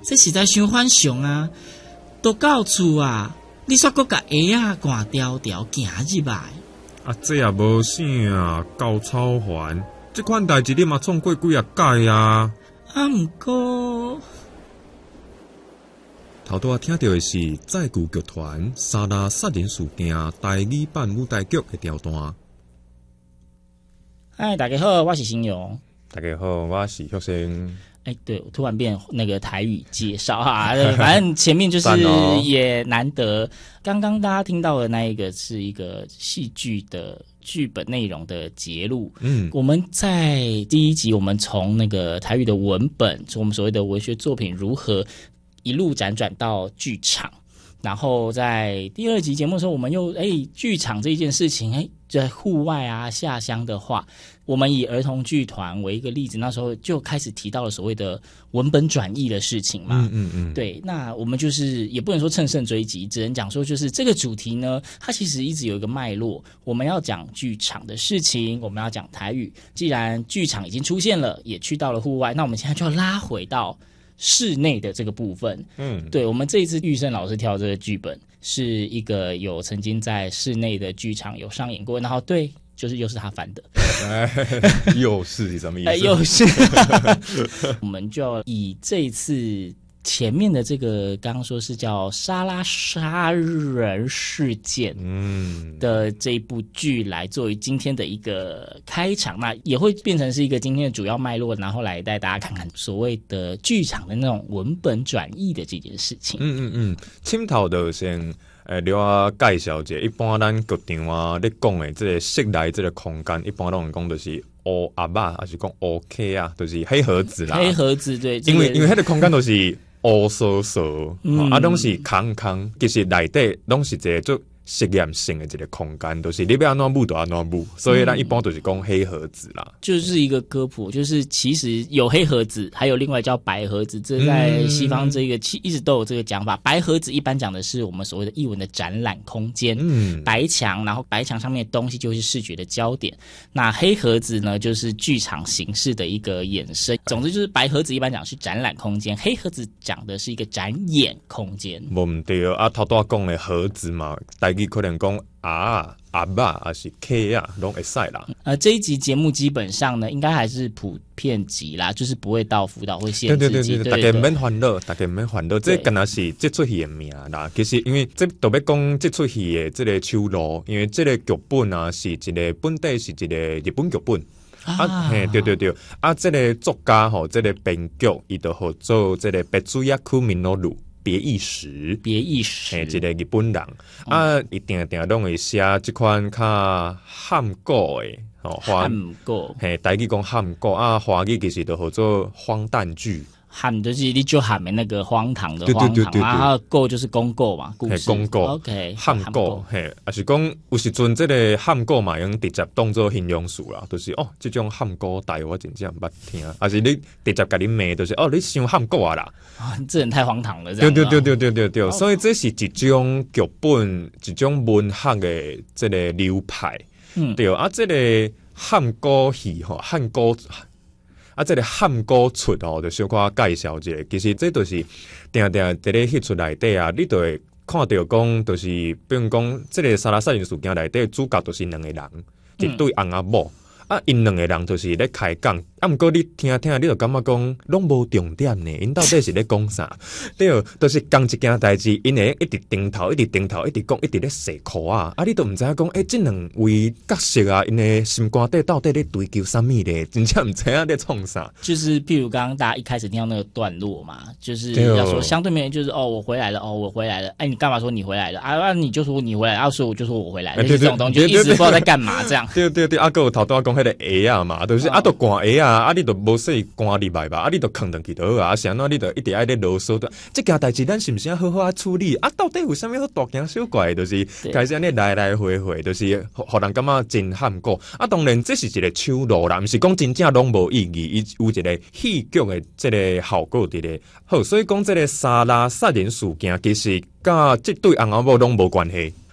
这实在伤反常啊！都到厝啊，你煞搁甲鞋啊挂条条行入来。 啊，这也无啥啊，搞操烦。这款代志你嘛创过几啊届啊？ 啊，毋过头拄听到的是在故剧团沙拉杀人事件台语版舞台剧的条段。 嗨，大家好，我是新勇。 大家好，我是学生。 对，我突然变那个台语介绍哈，反正前面就是也难得。刚刚大家听到的那一个是一个戏剧的剧本内容的节录。我们在第一集，我们从那个台语的文本，从我们所谓的文学作品如何一路辗转到剧场。然后在第二集节目的时候，我们又剧场这一件事情，在户外啊下乡的话，我们以儿童剧团为一个例子，那时候就开始提到了所谓的文本转译的事情嘛。对，那我们就是也不能说乘胜追击，只能讲说就是这个主题呢，它其实一直有一个脉络。我们要讲剧场的事情，我们要讲台语。既然剧场已经出现了，也去到了户外，那我们现在就要拉回到室内的这个部分。对，我们这一次玉胜老师挑这个剧本是一个有曾经在室内的剧场有上演过，然后对，就是又是他翻的。 又是什么意思？ 又是我们就以这一次前面的这个刚刚说是叫沙拉杀人事件的这一部剧来作为今天的一个开场，那也会变成是一个今天的主要脉络，然后来带大家看看所谓的剧场的那种文本转译的这件事情。 请头就先了我介绍一下，一般咱剧场啊咧讲的这个室内这个空间，一般都讲就是乌鸭仔还是讲乌客啊，就是黑盒子啦。 黑盒子对， 因为迄个空间都是乌索索，拢是空空，其实内底拢是一个做实验性的一个空间，就是你要安怎舞就安怎舞，所以咱一般都是讲黑盒子啦。 就是一个科普，就是其实有黑盒子，还有另外叫白盒子，这在西方这个一直都有这个讲法。白盒子一般讲的是我们所谓的艺文的展览空间，白墙，然后白墙上面的东西就是视觉的焦点。那黑盒子呢，就是剧场形式的一个衍生。总之就是白盒子一般讲是展览空间，黑盒子讲的是一个展演空间。 无毋对啊，头拄讲的盒子嘛，台语可能讲鸭仔还是客啊，拢会使啦。 这一集节目基本上呢，应该还是普遍级啦，就是不会到辅导会限制级。 对，大家免烦恼，大家免烦恼，这敢若是这出戏的名啦。其实因为这都要讲这出戏的这个手路，因为这个剧本啊是一个本地是一个日本剧本。对，这个作家吼，这个编剧伊就好做这个別注一區民諾魯。别意识，一个日本人一定拢会写这款较汉古的汉古， 台语讲汉古华语其实都好做荒诞剧。 汉就是你就喊的那个荒唐的荒唐，然后故就是公故嘛，故事。 公故 ，OK， 汉故，还是讲有时阵这个汉故嘛，用直接当做形容词啦，就是这种汉故代我真正捌听，还是你直接甲你骂，就是你伤汉故啊啦， 这人太荒唐了，这样。 对，所以这是一种剧本，一种文学的这个流派，对这个汉故戏汉故。这个汉古出就小可介绍一下，其实这就是定在咧迄出内底啊，你就会看到讲，就是比如讲，这个沙拉杀人事件内底主角就是两个人，一对翁仔某。因两个人就是咧开讲，毋过你听，你就感觉讲拢无重点呢。因到底是咧讲啥？对，就是讲一件代志，因会一直顶头，一直讲，一直咧洗裤啊！你都毋知影讲，这两位角色啊，因的心肝底到底咧追求啥物咧？真正毋知影咧创啥。 就是譬如刚刚大家一开始听到那个段落嘛，就是要说相对面就是我回来了，我回来了。你干嘛说你回来了啊？你就说你回来，所以我就说我回来了。这种东西就一直不知道在干嘛这样。 对，还有头拄仔讲。个鞋啊嘛，就是都寒鞋啊，你都无说寒入来吧，你都扛上去就好啊，啥你都一直爱咧啰嗦的。这件代志咱是不是要好好处理啊？到底有啥物好大惊小怪？就是开始安尼来回，就是互人感觉真罕过。当然这是一个手路啦，毋是讲真正拢无意义，有一个戏剧的这个效果伫咧。好，所以讲这个沙拉杀人事件其实甲这对翁仔某拢无关系。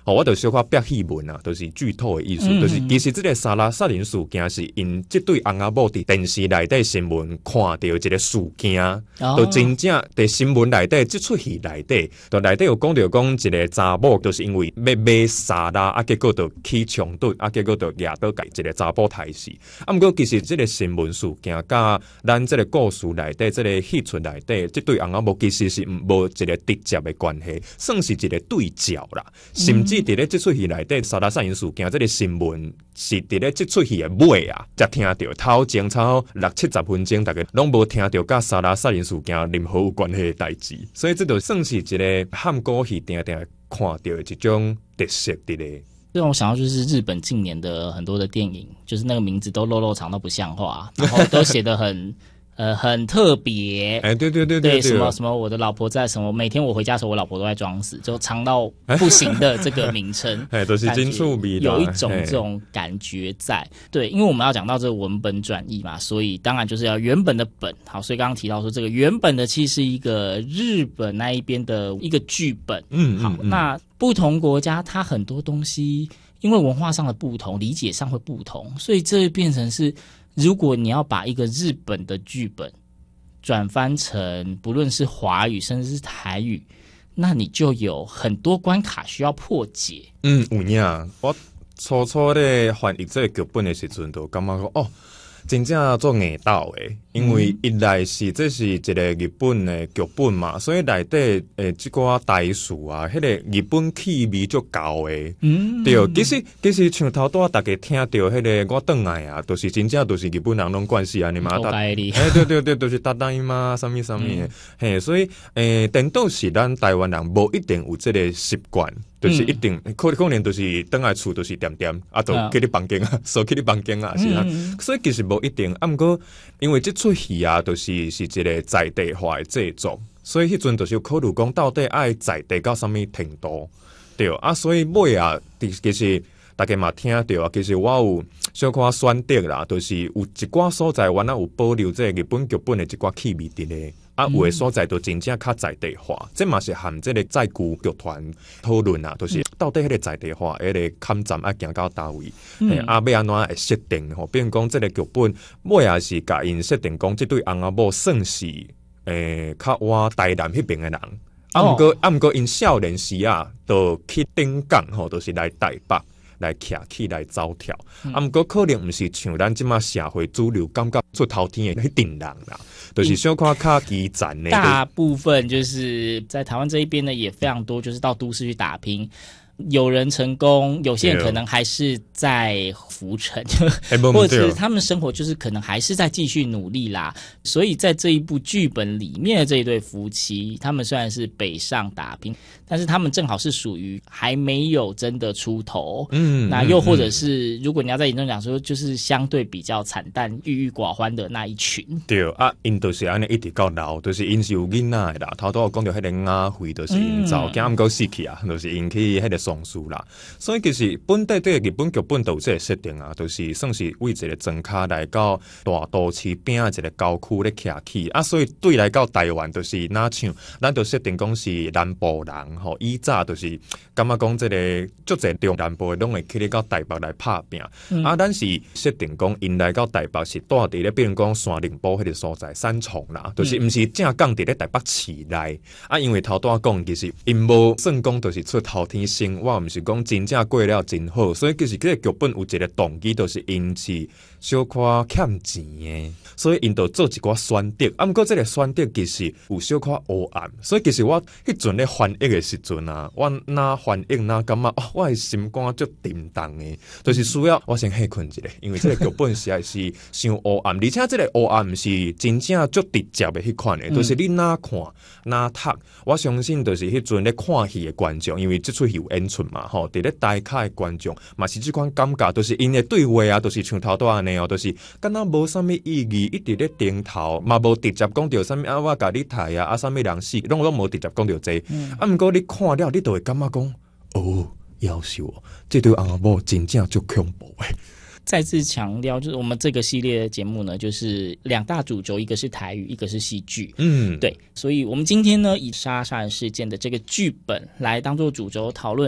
我就小可白戏文啊，就是剧透的意思，就是其实这个沙拉杀人事件是因这对翁仔某伫电视内底新闻看到一个事件，就真正伫新闻内底这出戏内底，就内底有讲到讲一个查某，就是因为要买沙拉啊，结果就起冲突啊，结果就压倒甲一个查甫杀死。啊，不过其实这个新闻事件甲咱这个故事内底，这个戏出内底，这对翁仔某其实是无一个直接的关系，算是一个对照啦，甚至伫咧这出戏内底沙拉杀人事件，这个新闻是伫咧这出戏的尾啊，才听到头前超60-70分钟，大家拢无听到甲沙拉杀人事件任何有关系的代志，所以这就算是一个汉歌戏定定看到的一种特色伫咧。 让我想到就是日本近年的很多的电影，就是那个名字都肉长到不像话，然后都写得很特别，对，什么我的老婆在什么，每天我回家的时候，我老婆都在装死，就长到不行的这个名称， 都是真趣味的， 有一种这种感觉在。对，因为我们要讲到这个文本转译嘛，所以当然就是要原本的本。好，所以刚刚提到说这个原本的其实是一个日本那一边的一个剧本。好，那不同国家它很多东西，因为文化上的不同，理解上会不同，所以这变成是。如果你要把一个日本的剧本转翻成不论是华语甚至是台语，那你就有很多关卡需要破解。 有影，我初咧翻译这个剧本的时阵，就感觉讲哦，真正做硬斗的，因为一来是这是一个日本的剧本嘛，所以内底这个台词啊，迄个日本气味足够的。对，其实像头拄大家听到迄个我转来啊，都是真正都是日本人拢关系啊，你嘛对，都是大姨妈什么的，嘿，所以颠倒是咱台湾人无一定有这个习惯。就是一定可能就是等来厝就是点啊，就去你房间啊，锁去你房间啊，是啊。所以其实无一定，不过因为这出戏啊，就是一个在地化的制作，所以迄阵就是考虑讲到底爱在地到什么程度，对啊。所以尾啊，其实大家嘛听到啊，其实我有小可选择啦，就是有一寡所在原来有保留这日本剧本的一寡气味伫咧。有的所在都真正较在地化，这嘛是含这个在古剧团讨论啊，就是到底迄个在地化，迄个坎站要行到倒位，要安怎会设定吼？比如讲这个剧本，尾也是甲因设定讲，这对翁仔某算是较我台南迄边的人，毋过因少年时啊，就去顶港吼，就是来台北。来徛起来走跳，毋过可能毋是像咱即马社会主流感觉出头天的迄阵人啦，就是小可较基层的。 大部分就是在台湾这一边呢，也非常多，就是到都市去打拼。有人成功，有些人可能还是在浮沉，或者是他们生活就是可能还是在继续努力啦。所以在这一部剧本里面的这一对夫妻，他们虽然是北上打拼，但是他们正好是属于还没有真的出头。那又或者是如果你要在眼中讲说，就是相对比较惨淡、郁郁寡欢的那一群。 对啊，因就是安尼一直到老，就是因是有囡仔的啦。头拄有讲到迄个雅慧，就是因早惊毋够死去啊，就是因去迄个丧事啦。所以其实本地对日本剧本都有这个设定啊，就是算是为一个庄脚来到大都市边一个郊区咧徛起啊，所以对来到台湾就是哪像咱就设定讲是南部人吼，以早就是感觉讲这个足侪中南部拢会去咧到台北来拍拼啊，咱是设定讲因来到台北是住伫咧，比如讲山林埔迄个所在三重啦，就是毋是正港伫咧台北市内啊，因为头拄讲其实因无算讲就是出头天生活，毋是讲真正过了真好，所以其实这个剧本有一个动机，就是因是小可欠钱的，所以因就做一寡选择。啊，不过这个选择其实有小可黑暗，所以其实我迄阵咧翻译的时阵啊，我哪翻译哪感觉我的心肝足沉重的，就是需要我先困一下，因为这个剧本实在是伤黑暗，而且这个黑暗是真正足直接的迄款的，就是你哪看哪读，我相信就是迄阵咧看戏的观众，因为这出戏有演出嘛，吼，伫咧台卡的观众嘛是这款感觉，就是因的对话啊，都是像头拄安尼哦，都是敢若无啥物意义，一直咧点头，嘛无直接讲到啥物啊，我甲你睇啊，啥物人死，拢无直接讲到这，啊，毋过你看了，你就会感觉讲，哦，夭寿哦，这对翁仔某真正足恐怖诶。 再次强调，就是我们这个系列的节目呢，就是两大主轴，一个是台语，一个是戏剧。对，所以我们今天呢，以杀人事件的这个剧本来当做主轴讨论。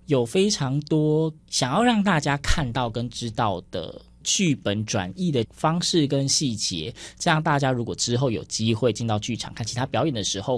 有非常多想要让大家看到跟知道的剧本转译的方式跟细节，这样大家如果之后有机会进到剧场看其他表演的时候，